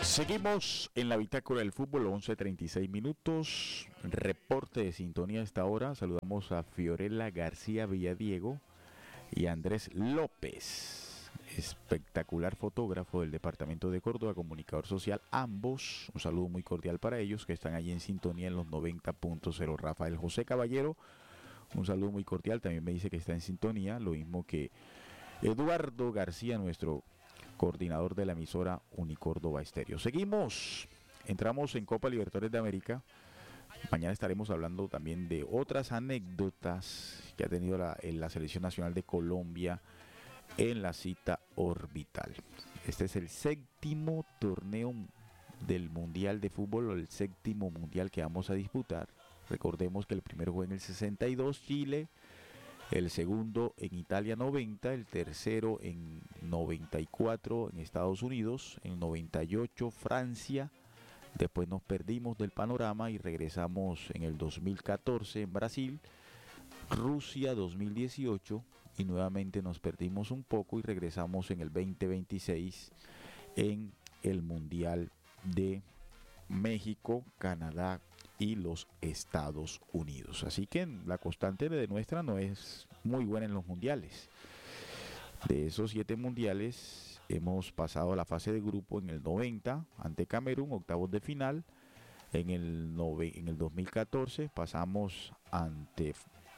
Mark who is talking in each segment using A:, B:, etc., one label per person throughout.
A: Seguimos en la bitácora del fútbol, 11:36 minutos. Reporte de sintonía a esta hora. Saludamos a Fiorella García Villadiego y a Andrés López, espectacular fotógrafo del departamento de Córdoba, comunicador social, ambos. Un saludo muy cordial para ellos que están allí en sintonía en los 90.0. Rafael José Caballero, un saludo muy cordial, también me dice que está en sintonía, lo mismo que Eduardo García, nuestro coordinador de la emisora Unicórdoba Estéreo. Seguimos, entramos en Copa Libertadores de América. Mañana estaremos hablando también de otras anécdotas que ha tenido la Selección Nacional de Colombia en la cita orbital. Este es el séptimo torneo del Mundial de Fútbol, o el séptimo Mundial que vamos a disputar. Recordemos que el primero fue en el 62, Chile. El segundo en Italia 90, el tercero en 94 en Estados Unidos, en 98 Francia, después nos perdimos del panorama y regresamos en el 2014 en Brasil, Rusia 2018 y nuevamente nos perdimos un poco y regresamos en el 2026 en el Mundial de México, Canadá y los Estados Unidos. Así que la constante de nuestra no es muy buena en los mundiales. De esos 7 mundiales hemos pasado a la fase de grupo en el 90 ante Camerún, octavos de final. En el 2014 pasamos ante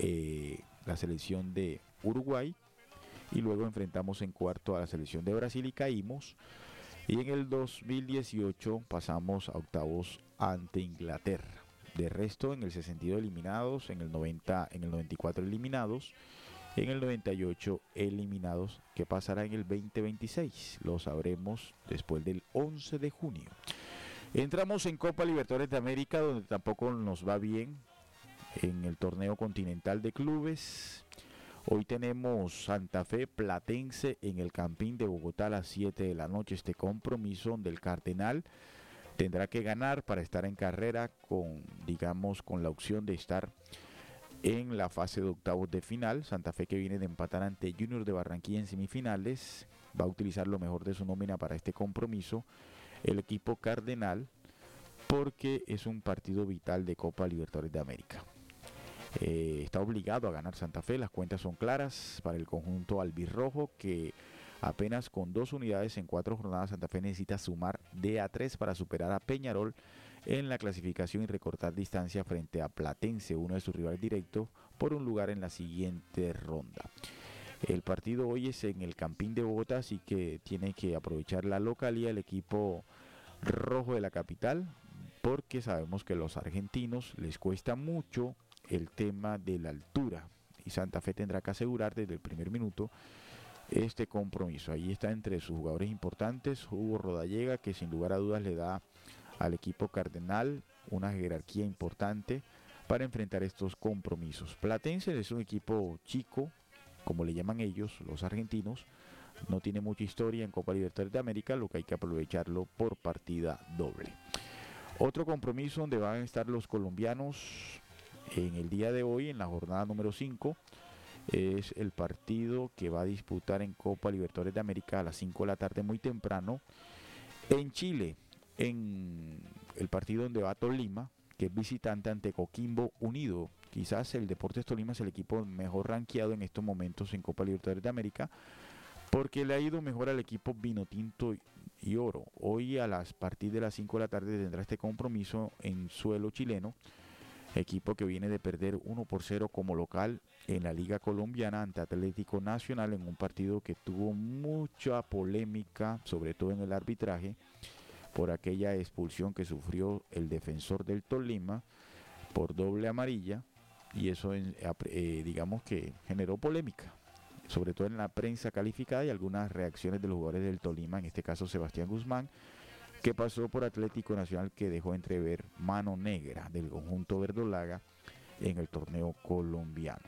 A: la selección de Uruguay y luego enfrentamos en cuarto a la selección de Brasil y caímos. Y en el 2018 pasamos a octavos ante Inglaterra. De resto, en el 62 eliminados, en el 90, en el 94 eliminados, en el 98 eliminados. ¿Qué pasará en el 2026? Lo sabremos después del 11 de junio. Entramos en Copa Libertadores de América, donde tampoco nos va bien en el torneo continental de clubes. Hoy tenemos Santa Fe Platense en el Campín de Bogotá a las 7 de la noche. Este compromiso donde el Cardenal tendrá que ganar para estar en carrera con, digamos, con la opción de estar en la fase de octavos de final. Santa Fe, que viene de empatar ante Junior de Barranquilla en semifinales, va a utilizar lo mejor de su nómina para este compromiso. El equipo Cardenal, porque es un partido vital de Copa Libertadores de América. Está obligado a ganar Santa Fe, las cuentas son claras para el conjunto albirrojo, que apenas con 2 unidades en 4 jornadas, Santa Fe necesita sumar de a 3 para superar a Peñarol en la clasificación y recortar distancia frente a Platense, uno de sus rivales directos, por un lugar en la siguiente ronda. El partido hoy es en el Campín de Bogotá, así que tiene que aprovechar la localidad el equipo rojo de la capital, porque sabemos que a los argentinos les cuesta mucho el tema de la altura y Santa Fe tendrá que asegurar desde el primer minuto este compromiso. Ahí está entre sus jugadores importantes Hugo Rodallega, que sin lugar a dudas le da al equipo Cardenal una jerarquía importante para enfrentar estos compromisos. Platense es un equipo chico, como le llaman ellos, los argentinos. No tiene mucha historia en Copa Libertadores de América, lo que hay que aprovecharlo por partida doble. Otro compromiso donde van a estar los colombianos en el día de hoy, en la jornada número 5, es el partido que va a disputar en Copa Libertadores de América a las 5 de la tarde, muy temprano, en Chile, en el partido donde va Tolima, que es visitante ante Coquimbo Unido. Quizás el Deportes Tolima es el equipo mejor rankeado en estos momentos en Copa Libertadores de América, porque le ha ido mejor al equipo Vinotinto y Oro. Hoy partir de las 5 de la tarde tendrá este compromiso en suelo chileno, equipo que viene de perder 1-0 como local en la Liga Colombiana ante Atlético Nacional, en un partido que tuvo mucha polémica, sobre todo en el arbitraje, por aquella expulsión que sufrió el defensor del Tolima por doble amarilla, y eso digamos que generó polémica, sobre todo en la prensa calificada, y algunas reacciones de los jugadores del Tolima, en este caso Sebastián Guzmán, que pasó por Atlético Nacional, que dejó entrever mano negra del conjunto verdolaga en el torneo colombiano.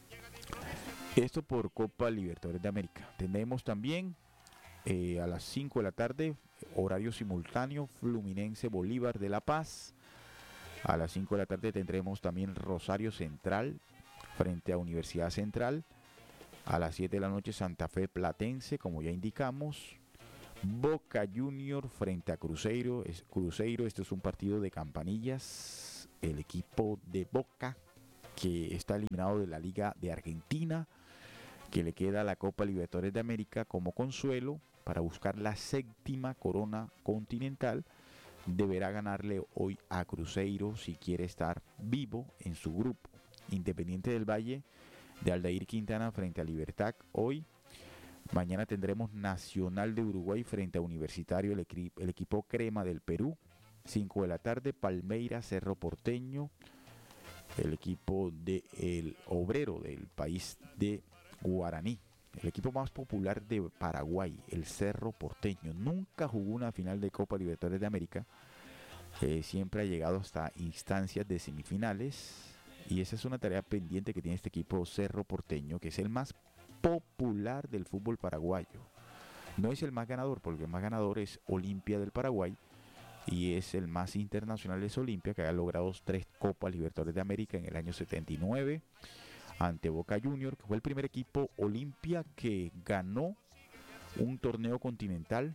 A: Esto por Copa Libertadores de América. Tenemos también a las 5 de la tarde, horario simultáneo, Fluminense Bolívar de La Paz. A las 5 de la tarde tendremos también Rosario Central frente a Universidad Central. A las 7 de la noche Santa Fe Platense, como ya indicamos. Boca Junior frente a Cruzeiro. Cruzeiro, este es un partido de campanillas. El equipo de Boca, que está eliminado de la Liga de Argentina, que le queda la Copa Libertadores de América como consuelo para buscar la séptima corona continental, deberá ganarle hoy a Cruzeiro si quiere estar vivo en su grupo. Independiente del Valle de Aldair Quintana frente a Libertad hoy. Mañana tendremos Nacional de Uruguay frente a Universitario, el equipo Crema del Perú. 5 de la tarde, Palmeiras, Cerro Porteño, el equipo del Obrero del país de Guaraní. El equipo más popular de Paraguay, el Cerro Porteño. Nunca jugó una final de Copa Libertadores de América. Siempre ha llegado hasta instancias de semifinales. Y esa es una tarea pendiente que tiene este equipo Cerro Porteño, que es el más popular del fútbol paraguayo. No es el más ganador, porque el más ganador es Olimpia del Paraguay, y es el más internacional es Olimpia, que ha logrado 3 Copas Libertadores de América en el año 79 ante Boca Junior, que fue el primer equipo Olimpia que ganó un torneo continental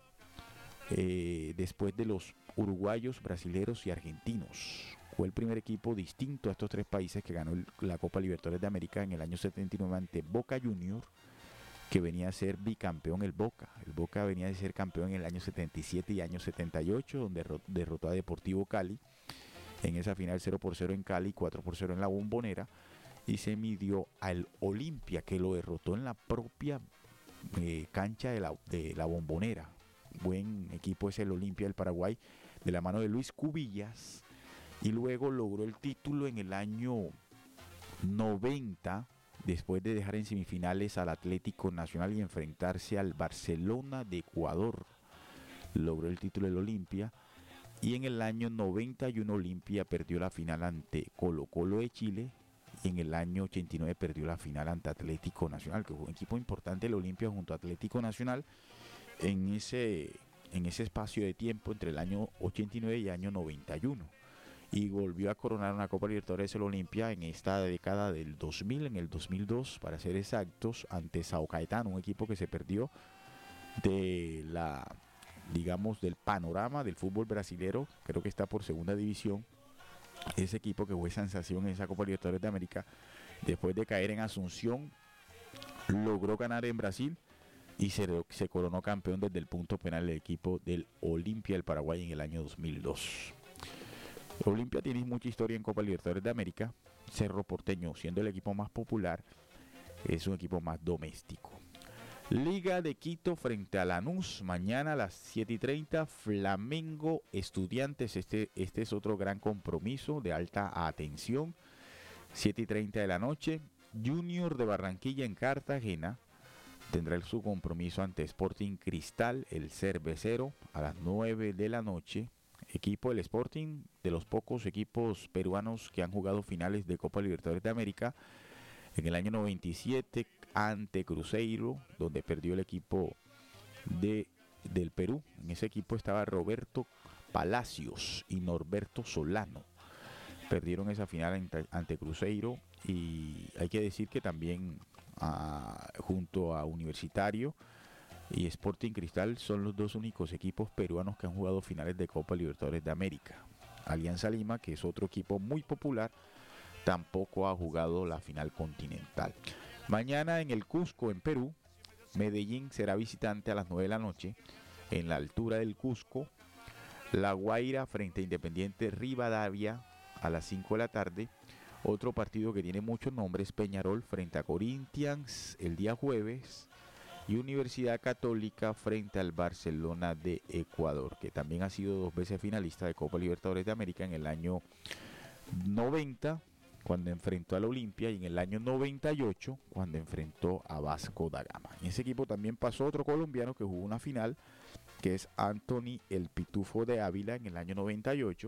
A: después de los uruguayos, brasileros y argentinos. Fue el primer equipo distinto a estos 3 países que ganó la Copa Libertadores de América en el año 79 ante Boca Junior, que venía a ser bicampeón el Boca. El Boca venía de ser campeón en el año 77 y año 78, donde derrotó a Deportivo Cali en esa final 0-0 en Cali, 4-0 en la Bombonera, y se midió al Olimpia, que lo derrotó en la propia cancha de la Bombonera. Buen equipo es el Olimpia del Paraguay, de la mano de Luis Cubillas, y luego logró el título en el año 90, después de dejar en semifinales al Atlético Nacional y enfrentarse al Barcelona de Ecuador. Logró el título del Olimpia, y en el año 91 Olimpia perdió la final ante Colo Colo de Chile, y en el año 89 perdió la final ante Atlético Nacional, que fue un equipo importante el Olimpia junto a Atlético Nacional en ese espacio de tiempo entre el año 89 y el año 91. Y volvió a coronar una Copa Libertadores el Olimpia en esta década del 2000, en el 2002 para ser exactos, ante Sao Caetano, un equipo que se perdió de del panorama del fútbol brasilero. Creo que está por segunda división. Ese equipo que fue sensación en esa Copa Libertadores de América, después de caer en Asunción, logró ganar en Brasil y se coronó campeón desde el punto penal del equipo del Olimpia del Paraguay en el año 2002. Olimpia tiene mucha historia en Copa Libertadores de América. Cerro Porteño, siendo el equipo más popular, es un equipo más doméstico. Liga de Quito frente a Lanús, mañana a las 7:30, Flamengo Estudiantes, este es otro gran compromiso de alta atención, 7:30 de la noche. Junior de Barranquilla en Cartagena tendrá su compromiso ante Sporting Cristal, el cervecero, a las 9 de la noche. Equipo del Sporting, de los pocos equipos peruanos que han jugado finales de Copa Libertadores de América. En el año 97 ante Cruzeiro, donde perdió el equipo del Perú. En ese equipo estaba Roberto Palacios y Norberto Solano. Perdieron esa final ante Cruzeiro, y hay que decir que también junto a Universitario y Sporting Cristal son los 2 únicos equipos peruanos que han jugado finales de Copa Libertadores de América. Alianza Lima, que es otro equipo muy popular, tampoco ha jugado la final continental. Mañana en el Cusco, en Perú, Medellín será visitante a las 9 de la noche. En la altura del Cusco, La Guaira frente a Independiente Rivadavia a las 5 de la tarde. Otro partido que tiene muchos nombres, Peñarol frente a Corinthians el día jueves. Y Universidad Católica frente al Barcelona de Ecuador, que también ha sido 2 veces finalista de Copa Libertadores de América, en el año 90 cuando enfrentó al Olimpia, y en el año 98 cuando enfrentó a Vasco da Gama. En ese equipo también pasó otro colombiano que jugó una final, que es Anthony el Pitufo de Ávila en el año 98,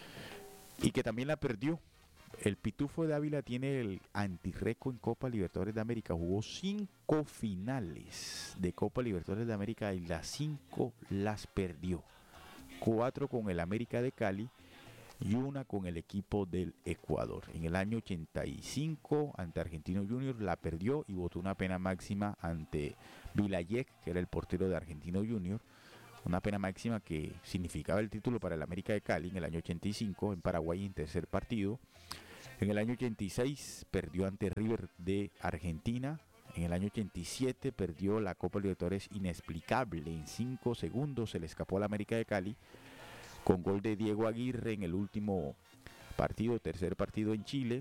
A: y que también la perdió. El Pitufo de Ávila tiene el antirreco en Copa Libertadores de América. Jugó 5 finales de Copa Libertadores de América y las 5 las perdió. 4 con el América de Cali y 1 con el equipo del Ecuador. En el año 85 ante Argentino Junior la perdió y votó una pena máxima ante Vilayek, que era el portero de Argentino Junior, una pena máxima que significaba el título para el América de Cali en el año 85 en Paraguay en tercer partido. En el año 86 perdió ante River de Argentina. En el año 87 perdió la Copa Libertadores inexplicable. En 5 segundos se le escapó al América de Cali con gol de Diego Aguirre en el último partido, tercer partido en Chile.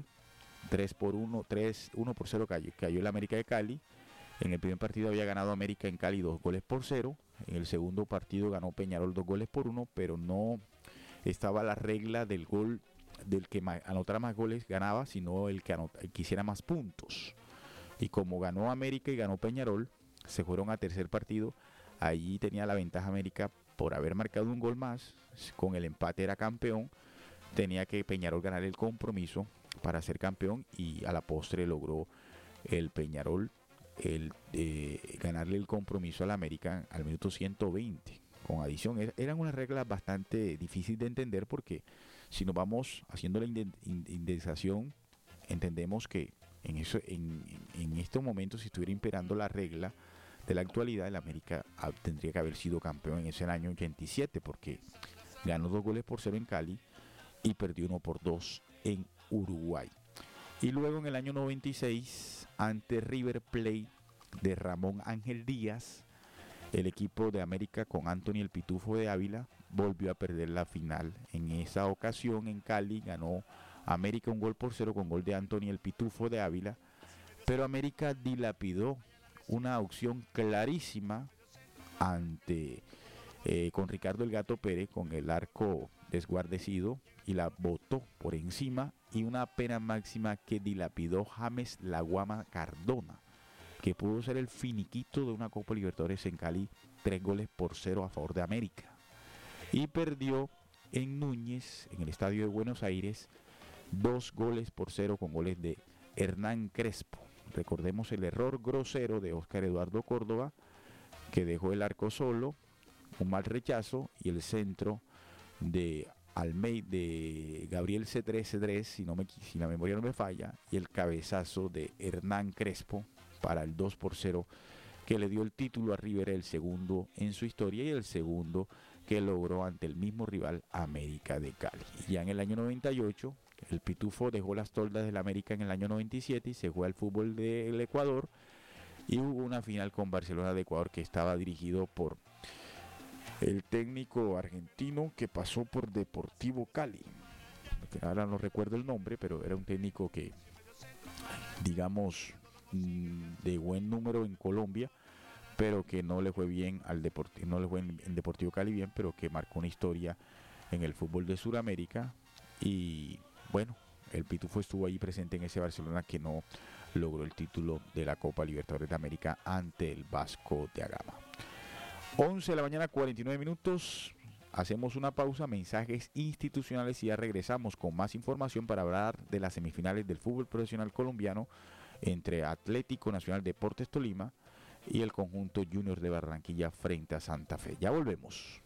A: 1 por 0 cayó el América de Cali. En el primer partido había ganado América en Cali 2-0. En el segundo partido ganó Peñarol 2-1, pero no estaba la regla del gol del que anotara más goles ganaba, sino el que hiciera más puntos. Y como ganó América y ganó Peñarol, se fueron a tercer partido. Allí tenía la ventaja América por haber marcado un gol más. Con el empate era campeón. Tenía que Peñarol ganar el compromiso para ser campeón, y a la postre logró el Peñarol ganarle el compromiso al América al minuto 120 con adición. Eran unas reglas bastante difíciles de entender, porque si nos vamos haciendo la indexación, entendemos que en estos momentos, si estuviera imperando la regla de la actualidad, el América tendría que haber sido campeón en ese año 87, porque ganó 2-0 en Cali y perdió 1-2 en Uruguay. Y luego en el año 96, ante River Plate de Ramón Ángel Díaz, el equipo de América con Anthony el Pitufo de Ávila volvió a perder la final. En esa ocasión en Cali ganó América 1-0 con gol de Anthony el Pitufo de Ávila, pero América dilapidó una opción clarísima con Ricardo el Gato Pérez con el arco desguardecido, y la botó por encima, y una pena máxima que dilapidó James La Guama Cardona, que pudo ser el finiquito de una Copa Libertadores en Cali, 3-0 a favor de América. Y perdió en Núñez, en el estadio de Buenos Aires, 2-0 con goles de Hernán Crespo. Recordemos el error grosero de Óscar Eduardo Córdoba, que dejó el arco solo, un mal rechazo, y el centro de Almeida, de Gabriel C3, si la memoria no me falla, y el cabezazo de Hernán Crespo para el 2-0, que le dio el título a River, el segundo en su historia y el segundo que logró ante el mismo rival, América de Cali. Y ya en el año 98, el Pitufo dejó las toldas del América en el año 97 y se fue al fútbol del Ecuador, y hubo una final con Barcelona de Ecuador que estaba dirigido por el técnico argentino que pasó por Deportivo Cali, ahora no recuerdo el nombre, pero era un técnico que, digamos, de buen número en Colombia, pero que no le fue bien no le fue en Deportivo Cali bien, pero que marcó una historia en el fútbol de Sudamérica. Y bueno, el Pitufo estuvo ahí presente en ese Barcelona que no logró el título de la Copa Libertadores de América ante el Vasco da Gama. 11 de la mañana, 49 minutos. Hacemos una pausa, mensajes institucionales, y ya regresamos con más información para hablar de las semifinales del fútbol profesional colombiano entre Atlético Nacional Deportes Tolima y el conjunto Junior de Barranquilla frente a Santa Fe. Ya volvemos.